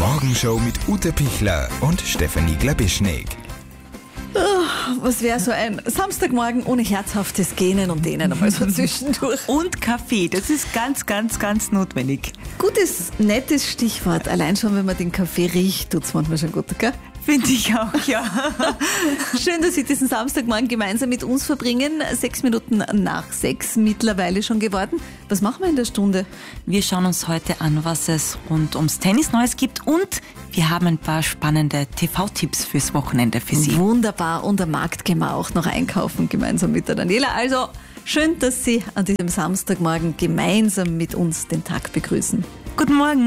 Morgenshow mit Ute Pichler und Stefanie Glabischnik. Was wäre so ein Samstagmorgen ohne herzhaftes Gähnen und Dehnen einmal so zwischendurch? Und Kaffee, das ist ganz, ganz, ganz notwendig. Gutes, nettes Stichwort. Allein schon, wenn man den Kaffee riecht, tut es manchmal schon gut, gell? Finde ich auch, ja. Schön, dass Sie diesen Samstagmorgen gemeinsam mit uns verbringen. 6 Minuten nach 6 mittlerweile schon geworden. Was machen wir in der Stunde? Wir schauen uns heute an, was es rund ums Tennis Neues gibt und wir haben ein paar spannende TV-Tipps fürs Wochenende für Sie. Wunderbar. Und am Markt gehen wir auch noch einkaufen, gemeinsam mit der Daniela. Also schön, dass Sie an diesem Samstagmorgen gemeinsam mit uns den Tag begrüßen. Guten Morgen.